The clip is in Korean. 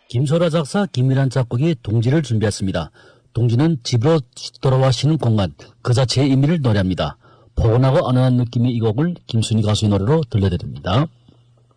김소라 작사, 김일한 작곡이 동지를 준비했습니다. 동지는 집으로 돌아와 쉬는 공간, 그 자체의 의미를 노래합니다. 포근하고 안온한 느낌의 이 곡을 김순희 가수의 노래로 들려드립니다.